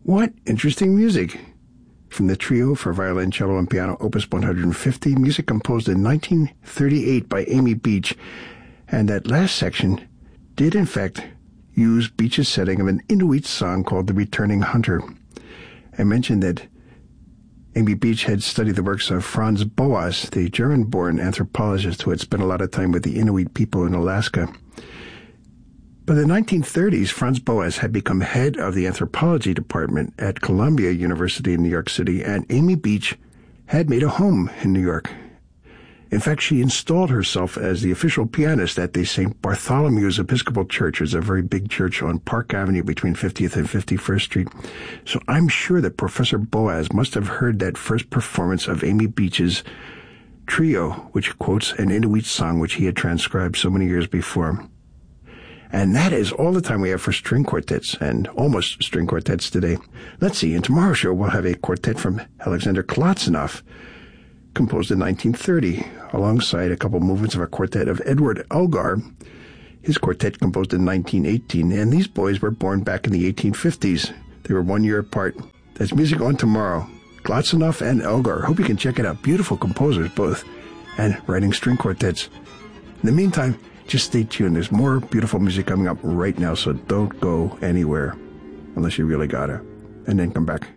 What interesting music! From the Trio for Violin, Cello, and Piano, Opus 150, music composed in 1938 by Amy Beach. And that last section did, in fact, use Beach's setting of an Inuit song called The Returning Hunter. I mentioned that Amy Beach had studied the works of Franz Boas, the German-born anthropologist who had spent a lot of time with the Inuit people in Alaska. By the 1930s, Franz Boas had become head of the anthropology department at Columbia University in New York City, and Amy Beach had made a home in New York. In fact, she installed herself as the official pianist at the St. Bartholomew's Episcopal Church. It's a very big church on Park Avenue between 50th and 51st Street. So I'm sure that Professor Boas must have heard that first performance of Amy Beach's Trio, which quotes an Inuit song which he had transcribed so many years before. And that is all the time we have for string quartets, and almost string quartets today. Let's see, in tomorrow's show we'll have a quartet from Alexander Kolotsunov, composed in 1930, alongside a couple movements of a quartet of Edward Elgar, his quartet composed in 1918, and these boys were born back in the 1850s. They were 1 year apart. That's music on tomorrow. Kolotsunov and Elgar. Hope you can check it out. Beautiful composers, both, and writing string quartets. In the meantime, just stay tuned. There's more beautiful music coming up right now, so don't go anywhere unless you really gotta. And then come back.